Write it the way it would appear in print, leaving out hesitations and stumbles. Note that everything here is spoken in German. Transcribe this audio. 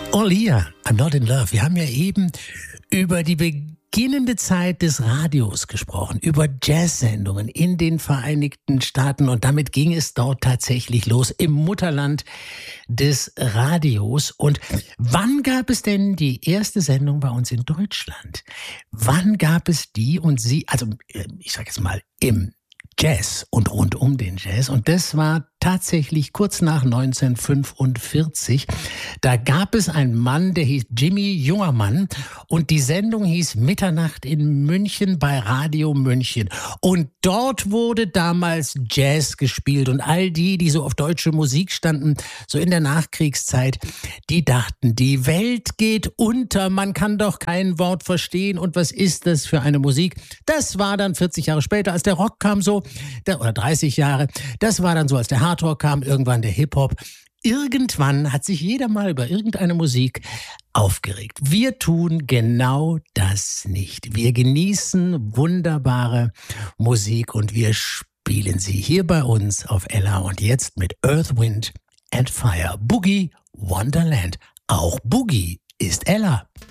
Aaliyah, I'm not in love. Wir haben ja eben über die beginnende Zeit des Radios gesprochen, über Jazz-Sendungen in den Vereinigten Staaten, und damit ging es dort tatsächlich los, im Mutterland des Radios. Und wann gab es denn die erste Sendung bei uns in Deutschland? Wann gab es die und sie, also ich sage jetzt mal im Jazz und rund um den Jazz, und das war tatsächlich kurz nach 1945. Da gab es einen Mann, der hieß Jimmy Jungermann, und die Sendung hieß Mitternacht in München bei Radio München. Und dort wurde damals Jazz gespielt, und all die so auf deutsche Musik standen, so in der Nachkriegszeit, die dachten, die Welt geht unter, man kann doch kein Wort verstehen, und was ist das für eine Musik? Das war dann 40 Jahre später, als der Rock kam, oder 30 Jahre, das war dann so, als der Hardrock kam, irgendwann der Hip-Hop. Irgendwann hat sich jeder mal über irgendeine Musik aufgeregt. Wir tun genau das nicht. Wir genießen wunderbare Musik und wir spielen sie hier bei uns auf Ella, und jetzt mit Earth, Wind and Fire. Boogie Wonderland. Auch Boogie ist Ella.